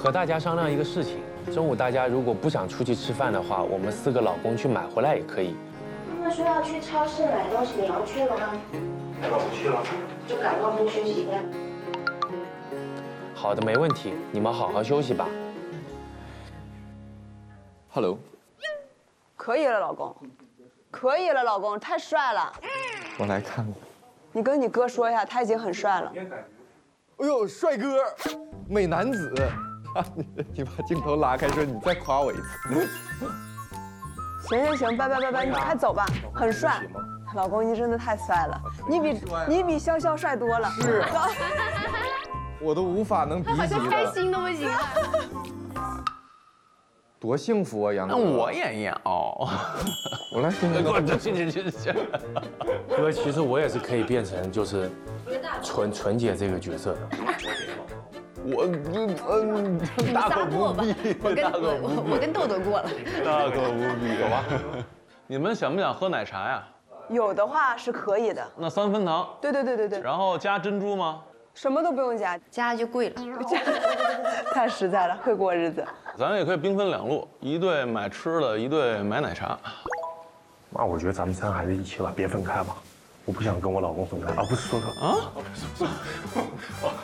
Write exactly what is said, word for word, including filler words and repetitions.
和大家商量一个事情，中午大家如果不想出去吃饭的话，我们四个老公去买回来也可以。 他们说要去超市买东西，你要去吗？ 那不去了， 就赶快去休息一下。 好的，没问题，你们好好休息吧。 Hello， 可以了，老公，可以了，老公，太帅了。 我来看看。 你跟你哥说一下，他已经很帅了。 哎呦，帅哥，美男子！啊，你你把镜头拉开，说你再夸我一次。 行行行，拜拜拜拜，你快走吧，很帅。老公，你真的太帅了，你比你比潇潇帅多了。 是，我都无法能比好拟像开的。 心都不行了。 多幸福啊，杨哥！ 那我也要。 我来听听。 我这这这这这。 哥，其实我也是可以变成就是纯纯姐这个角色的。 我嗯，大可不必， 我跟大可不必， 我我跟豆豆过了。 大可不必，走吧。你们想不想喝奶茶呀？ 有的话是可以的。 那三分糖， 对对对对对， 然后加珍珠吗？ 什么都不用加， 加就贵了。 太实在了，会过日子。 咱也可以兵分两路，一队买吃的，一队买奶茶。 妈，我觉得咱们三还是一起吧，别分开吧。我不想跟我老公分开啊，不是说说啊，